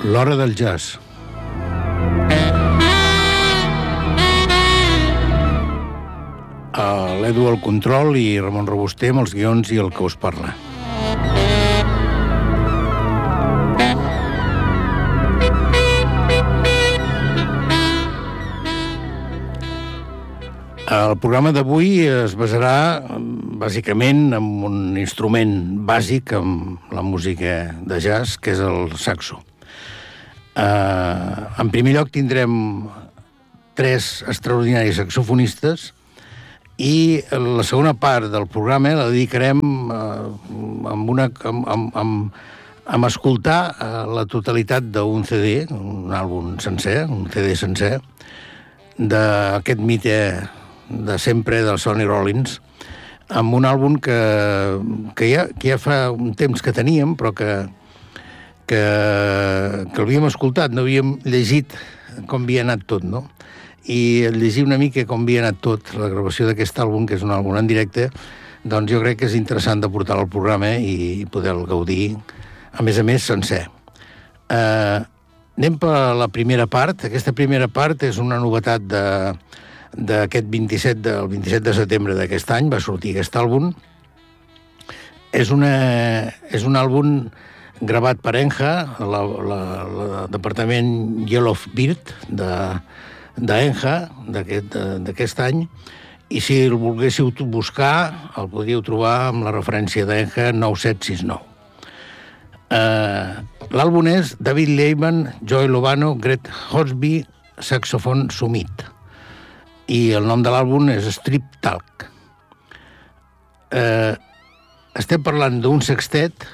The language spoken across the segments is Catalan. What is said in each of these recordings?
L'hora del jazz. L'Edu al control i Ramon Robuster amb els guions i el que us parla. El programa d'avui es basarà bàsicament en un instrument bàsic amb la música de jazz, que és el saxo. En primer lloc tindrem 3 extraordinaris saxofonistes i la segona part del programa la dedicarem amb escoltar la totalitat d'un CD, un àlbum sencer, un CD sencer, d'aquest mite de sempre del Sonny Rollins, amb un àlbum que ja fa un temps que teníem, però que l'havíem escoltat, no havíem llegit com havia anat tot, no? I llegir una mica com havia anat tot, la gravació d'aquest àlbum, que és un àlbum en directe, doncs jo crec que és interessant de portar al programa i poder-lo gaudir, a més, sencer. Anem per la primera part. Aquesta primera part és una novetat d'aquest 27 de setembre d'aquest any, va sortir aquest àlbum. És un àlbum gravat per Enja, el departament Yellow Bird d'Enja d'aquest any, i si el volguéssiu buscar el podríeu trobar amb la referència d'Enja 9769. L'àlbum és David Lehman, Joey Lovano, Greg Hosby, Saxophone Summit, i el nom de l'àlbum és Strip Talk. Estem parlant d'un sextet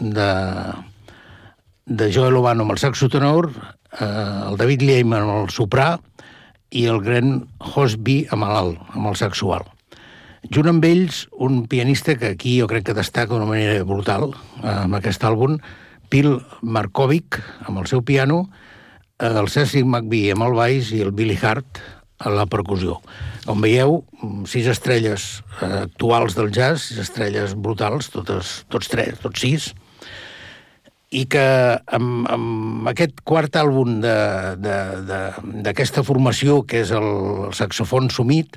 de Joey Lovano amb el saxo tenor, el David Lehman amb el soprà i el Greg Hosby amb l'alt, amb el saxo alt. Junt amb ells, un pianista que aquí jo crec que destaca d'una manera brutal amb aquest àlbum, Bill Markovic amb el seu piano, el Cecil McVie amb el baix i el Billy Hart a la percussió. Com veieu, 6 estrelles actuals del jazz, 6 estrelles brutals, tots 6, i que amb aquest quart àlbum d'aquesta formació, que és el Saxophone Summit,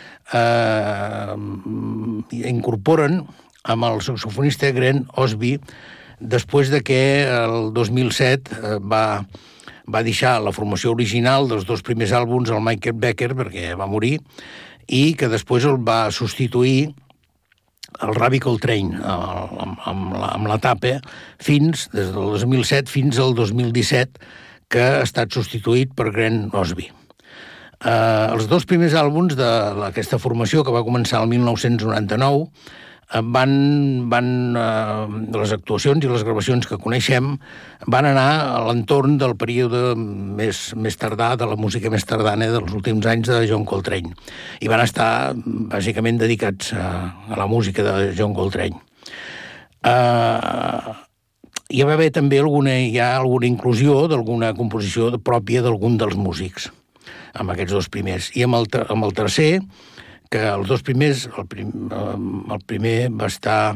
incorporen amb el saxofonista Greg Hosby, després de que el 2007 va deixar la formació original dels 2 primers àlbums al Michael Becker, perquè va morir, i que després el va substituir el Ravi Coltrane amb l'etapa des del 2007 fins al 2017, que ha estat substituït per Greg Hosby. Els 2 primers àlbums d'aquesta formació, que va començar el 1999, les actuacions i les gravacions que coneixem van anar a l'entorn del període més tardà, de la música més tardana dels últims anys de John Coltrane, i van estar bàsicament dedicats a la música de John Coltrane. Hi va haver també alguna inclusió d'alguna composició pròpia d'algun dels músics amb aquests 2 primers, i amb el tercer, que els 2 primers, el primer va estar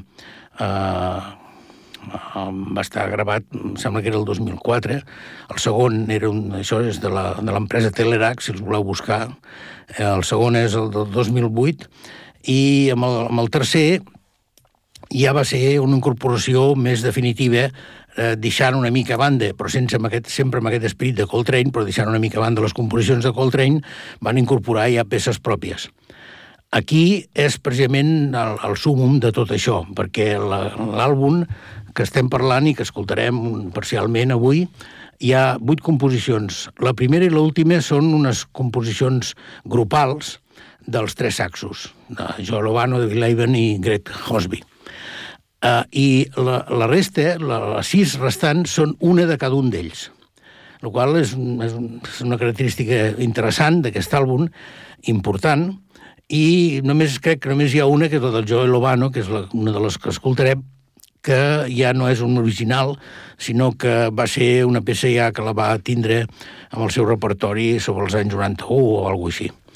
gravat, em sembla que era el 2004, el segon això és de l'empresa Telerak, si els voleu buscar, el segon és el del 2008, i amb el tercer ja va ser una incorporació més definitiva, deixant una mica a banda, però sempre amb aquest esperit de Coltrane, però deixant una mica a banda les composicions de Coltrane, van incorporar ja peces pròpies. Aquí és precisament el súmmum de tot això, perquè l'àlbum que estem parlant i que escoltarem parcialment avui, hi ha 8 composicions. La primera i l'última són unes composicions grupals dels 3 saxos, de Joey Lovano, David Lehman i Greg Hosby. I la resta, les 6 restants, són una de cada un d'ells, el qual és una característica interessant d'aquest àlbum, important, i crec que només hi ha una, que és la del Joey Lovano, que és una de les que escoltarem, que ja no és un original, sinó que va ser una peça ja que la va tindre amb el seu repertori sobre els anys 91 o alguna cosa així.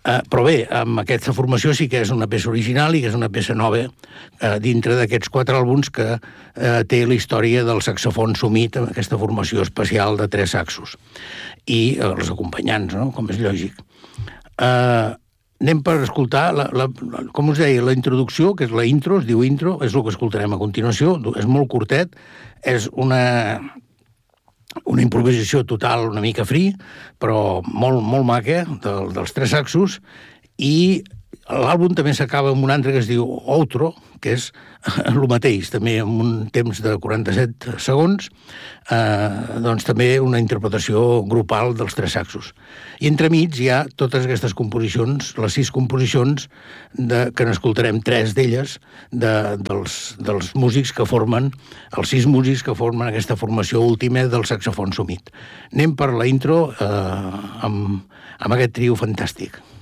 Però bé, amb aquesta formació sí que és una peça original i que és una peça nova dintre d'aquests 4 àlbums que té la història del saxofon sumit amb aquesta formació especial de 3 saxos. I els acompanyants, no?, com és lògic. Anem per escoltar, com us deia, la introducció, que és la intro, es diu intro, és el que escoltarem a continuació, és molt curtet, és una improvisació total, una mica free, però molt, molt maca, dels 3 saxos, i l'àlbum també s'acaba amb un altre que es diu Outro, que és el mateix, també amb un temps de 47 segons, doncs també una interpretació grupal dels 3 saxos. I entremig hi ha totes aquestes composicions, les 6 composicions que n'escoltarem 3 d'elles, dels músics que formen, els 6 músics que formen aquesta formació última del saxofon sumit. Anem per la intro amb aquest trio fantàstic.